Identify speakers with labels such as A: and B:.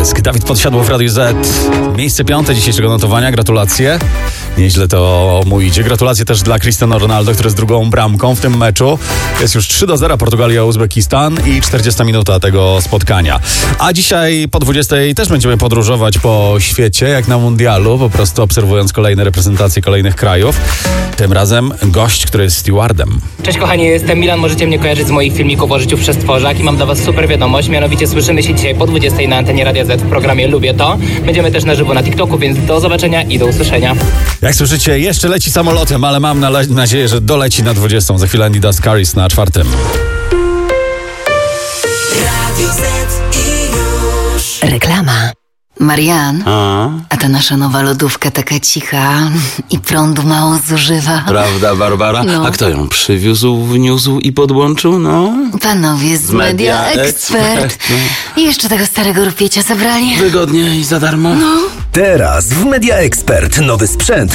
A: Teledysk. Dawid Podsiadło w Radiu Z. Miejsce 5 dzisiejszego notowania. Gratulacje. Nieźle to mu idzie. Gratulacje też dla Cristiano Ronaldo, który jest drugą bramką w tym meczu. Jest już 3-0 Portugalia-Uzbekistan i 40 minuta tego spotkania. A dzisiaj po 20 też będziemy podróżować po świecie, jak na mundialu, po prostu obserwując kolejne reprezentacje kolejnych krajów. Tym razem gość, który jest stewardem.
B: Cześć kochani, jestem Milan, możecie mnie kojarzyć z moich filmików o życiu w Przestworzach i mam dla was super wiadomość, mianowicie słyszymy się dzisiaj po 20 na antenie Radia Z w programie Lubię To. Będziemy też na żywo na TikToku, więc do zobaczenia i do usłyszenia.
A: Jak słyszycie, jeszcze leci samolotem, ale mam nadzieję, że doleci na 20. Za chwilę Andy Dust na 4.
C: Reklama. Marian, a ta nasza nowa lodówka taka cicha i prądu mało zużywa.
D: Prawda, Barbara?
C: No.
D: A kto ją przywiózł, wniósł i podłączył? No,
C: Panowie z Media Expert. I jeszcze tego starego rupiecia zabrali.
D: wygodnie i za darmo.
E: Teraz w Media Expert nowy sprzęt